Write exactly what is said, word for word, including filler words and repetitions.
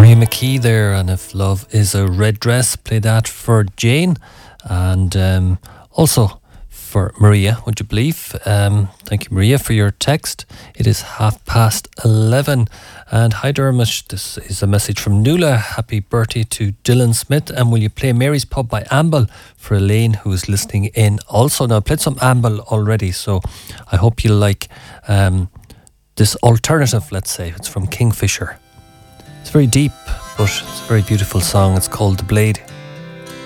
Maria McKee there, and If Love Is a Red Dress, play that for Jane, and um, also for Maria, would you believe? Um, thank you, Maria, for your text. It is half past eleven. And hi, Dermot, this is a message from Nuala. Happy birthday to Dylan Smith. And will you play Mary's Pub by Amble for Elaine, who is listening in also? Now, I played some Amble already, so I hope you like um, this alternative, let's say. It's from Kingfisher. It's very deep, but it's a very beautiful song. It's called The Blade.